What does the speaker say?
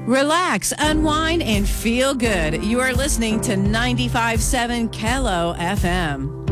Relax, unwind, and feel good. You are listening to 95.7 Kello FM.